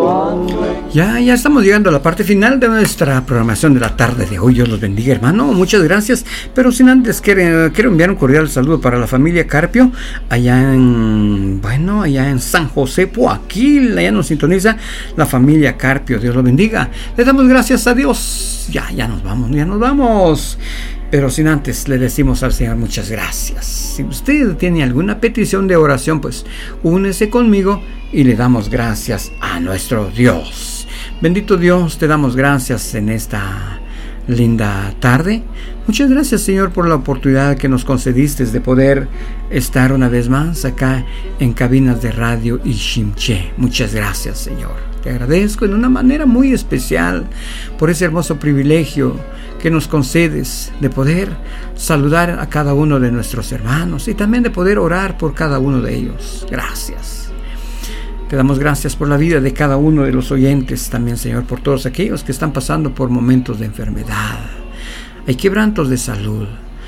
Ya estamos llegando a la parte final de nuestra programación de la tarde de hoy. Dios los bendiga, hermano. Muchas gracias. Pero sin antes, quiero enviar un cordial saludo para la familia Carpio, allá en San José, Poaquil. Allá nos sintoniza la familia Carpio. Dios los bendiga. Le damos gracias a Dios. Ya nos vamos. Pero sin antes le decimos al Señor muchas gracias. Si usted tiene alguna petición de oración, pues únese conmigo y le damos gracias a nuestro Dios. Bendito Dios, te damos gracias en esta linda tarde. Muchas gracias, Señor, por la oportunidad que nos concediste de poder estar una vez más acá en cabinas de radio Iximché. Muchas gracias, Señor. Te agradezco en una manera muy especial por ese hermoso privilegio que nos concedes de poder saludar a cada uno de nuestros hermanos y también de poder orar por cada uno de ellos. Gracias. Te damos gracias por la vida de cada uno de los oyentes también, Señor, por todos aquellos que están pasando por momentos de enfermedad. Hay quebrantos de salud.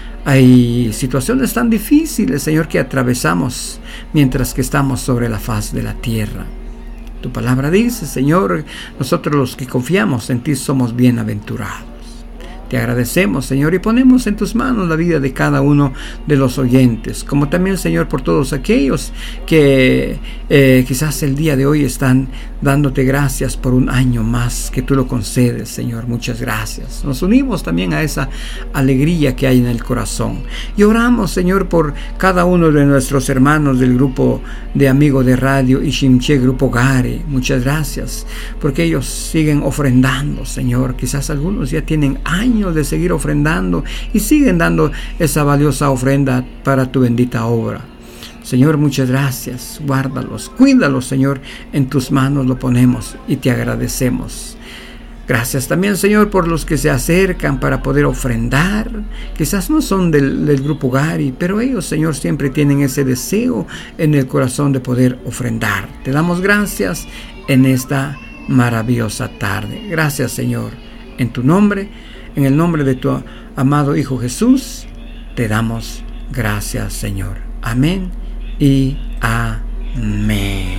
Hay situaciones tan difíciles, Señor, que atravesamos mientras que estamos sobre la faz de la tierra. Tu palabra dice, Señor, nosotros los que confiamos en ti somos bienaventurados. Te agradecemos, Señor, y ponemos en tus manos la vida de cada uno de los oyentes, como también, Señor, por todos aquellos que quizás el día de hoy están dándote gracias por un año más que tú lo concedes, Señor. Muchas gracias. Nos unimos también a esa alegría que hay en el corazón y oramos, Señor, por cada uno de nuestros hermanos del grupo de amigos de radio Iximché, Grupo Gare. Muchas gracias, porque ellos siguen ofrendando, Señor. Quizás algunos ya tienen años de seguir ofrendando y siguen dando esa valiosa ofrenda para tu bendita obra. Señor, muchas gracias. Guárdalos, cuídalos, Señor. En tus manos lo ponemos y te agradecemos. Gracias también, Señor, por los que se acercan para poder ofrendar. Quizás no son del Grupo Gari, pero ellos, Señor, siempre tienen ese deseo en el corazón de poder ofrendar. Te damos gracias en esta maravillosa tarde. Gracias, Señor. En tu nombre, en el nombre de tu amado Hijo Jesús, te damos gracias, Señor. Amén y amén.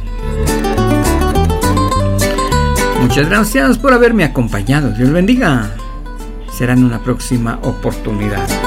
Muchas gracias por haberme acompañado. Dios bendiga. Será en una próxima oportunidad.